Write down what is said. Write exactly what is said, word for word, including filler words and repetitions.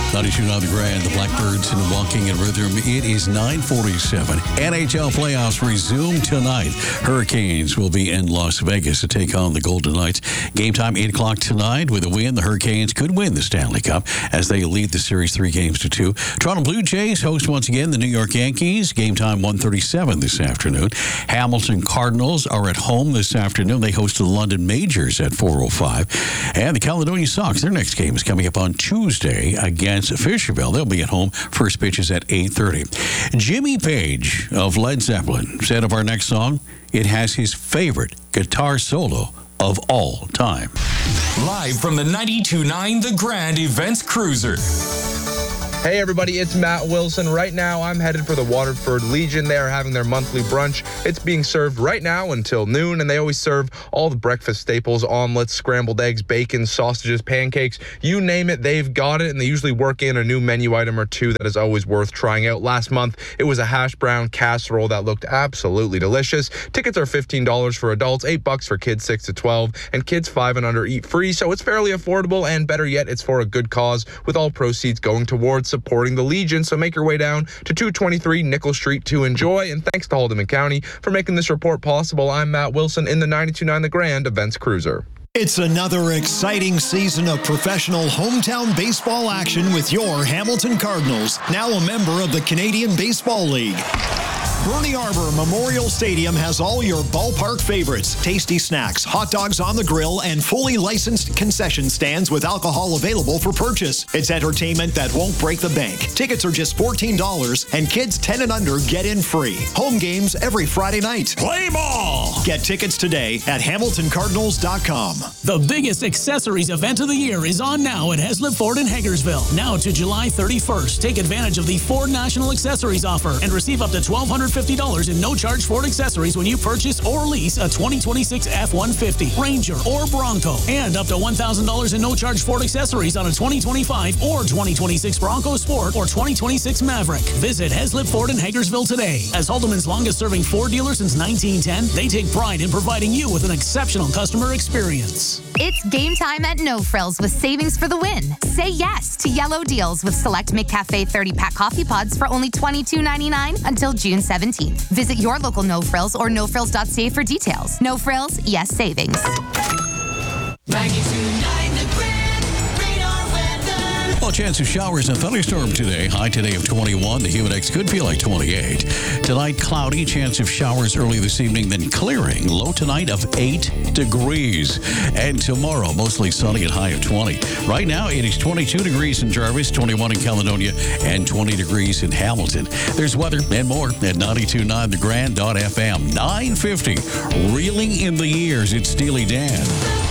ninety-two point nine The Grand, the Blackbirds and Walking in Rhythm. It is nine forty-seven. N H L playoffs resume tonight. Hurricanes will be in Las Vegas to take on the Golden Knights. Game time eight o'clock tonight. With a win, the Hurricanes could win the Stanley Cup as they lead the series three games to two. Toronto Blue Jays host once again the New York Yankees. Game time one thirty-seven this afternoon. Hamilton Cardinals are at home this afternoon. They host the London Majors at four oh five. And the Caledonia Sox, their next game is coming up on Tuesday against Fisherville. They'll be at home. First pitch is at eight thirty. Jimmy Page of Led Zeppelin said of our next song, it has his favorite guitar solo of all time. Live from the ninety-two point nine The Grand Events Cruiser. Hey everybody, it's Matt Wilson. Right now, I'm headed for the Waterford Legion. They are having their monthly brunch. It's being served right now until noon, and they always serve all the breakfast staples, omelets, scrambled eggs, bacon, sausages, pancakes, you name it, they've got it, and they usually work in a new menu item or two that is always worth trying out. Last month, it was a hash brown casserole that looked absolutely delicious. Tickets are fifteen dollars for adults, eight bucks for kids six to twelve, and kids five and under eat free, so it's fairly affordable, and better yet, it's for a good cause, with all proceeds going towards supporting the Legion. So make your way down to two twenty-three Nickel Street to enjoy. And thanks to Haldeman County for making this report possible. I'm Matt Wilson in the ninety-two point nine The Grand Events Cruiser. It's another exciting season of professional hometown baseball action with your Hamilton Cardinals, now a member of the Canadian Baseball League. Bernie Arbor Memorial Stadium has all your ballpark favorites, tasty snacks, hot dogs on the grill, and fully licensed concession stands with alcohol available for purchase. It's entertainment that won't break the bank. Tickets are just fourteen dollars, and kids ten and under get in free. Home games every Friday night. Play ball! Get tickets today at hamilton cardinals dot com. The biggest accessories event of the year is on now at Heslip Ford in Hagersville. Now to July thirty-first. Take advantage of the Ford National Accessories offer and receive up to one thousand two hundred fifty dollars in no-charge Ford accessories when you purchase or lease a twenty twenty-six F one fifty, Ranger, or Bronco. And up to one thousand dollars in no-charge Ford accessories on a twenty twenty-five or twenty twenty-six Bronco Sport or twenty twenty-six Maverick. Visit Heslip Ford in Hagersville today. As Haldeman's longest-serving Ford dealer since nineteen ten, they take pride in providing you with an exceptional customer experience. It's game time at No Frills with savings for the win. Say yes to yellow deals with select McCafe thirty-pack coffee pods for only twenty-two ninety-nine until June seventeenth. Visit your local No Frills or no frills dot c a for details. No Frills, yes savings. ninety-two point nine The Grand Radar Weather. Well, chance of showers and thunderstorm today. High today of twenty-one. The humid index could feel like twenty-eight. Tonight, cloudy. Chance of showers early this evening, then clearing. Low tonight of eight degrees. And tomorrow, mostly sunny at high of twenty. Right now, it is twenty-two degrees in Jarvis, twenty-one in Caledonia, and twenty degrees in Hamilton. There's weather and more at ninety-two point nine The Grand dot F M. nine fifty. Reeling in the years. It's Steely Dan.